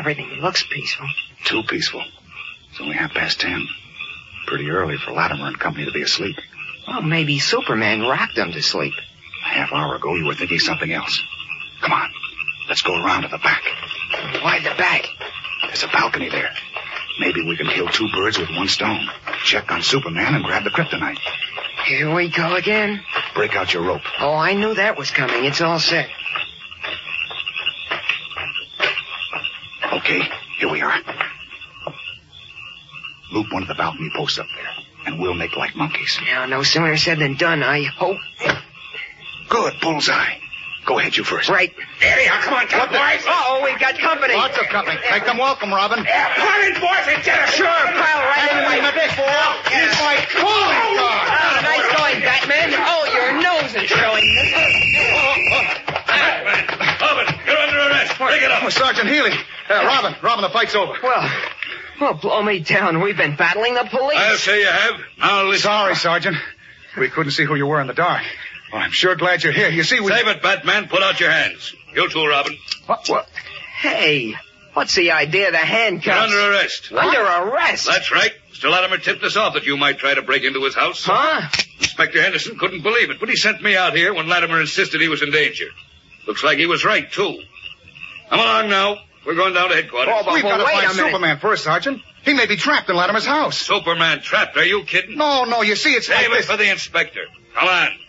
everything looks peaceful. Too peaceful. It's only 10:30. Pretty early for Latimer and company to be asleep. Well, maybe Superman rocked them to sleep. A half hour ago, you were thinking something else. Come on. Let's go around to the back. Why the back? There's a balcony there. Maybe we can kill 2 birds with 1 stone. Check on Superman and grab the kryptonite. Here we go again. Break out your rope. Oh, I knew that was coming. It's all set. Okay, here we are. Loop one of the balcony posts up there, and we'll make like monkeys. Yeah, no sooner said than done, I hope. Good, bullseye. Go ahead, you first. Right. There you are. Come on, boys. Uh-oh, we got company. Lots of company. Make them welcome, Robin. Come in, boys, and get us. Sure, pile right in my big fool. He's my calling card. Oh, nice going, Batman. Oh, your nose is showing. Batman, Robin, you're under arrest. Take it up. Oh, Sergeant Healy. Robin, the fight's over. Well, blow me down. We've been battling the police. I'll say you have. Now listen. Sorry, Sergeant. We couldn't see who you were in the dark. Well, I'm sure glad you're here. You see, we... Save it, Batman. Put out your hands. You too, Robin. What? Hey, what's the idea of the handcuffs? You're under arrest. Under arrest? That's right. Mr. Latimer tipped us off that you might try to break into his house. Huh? Inspector Henderson couldn't believe it, but he sent me out here when Latimer insisted he was in danger. Looks like he was right, too. Come along now. We're going down to headquarters. Oh, but We've got to wait find a minute. Superman first, Sergeant. He may be trapped in Latimer's house. Superman trapped. Are you kidding? No, you see, it's Save like it for the inspector. Come on.